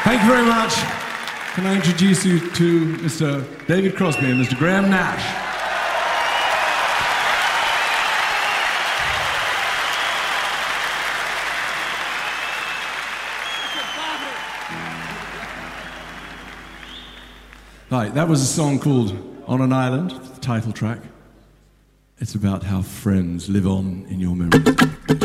Thank you very much. Can I introduce you to Mr. David Crosby and Mr. Graham Nash? Right, that was a song called On an Island, the title track. It's about how friends live on in your memories.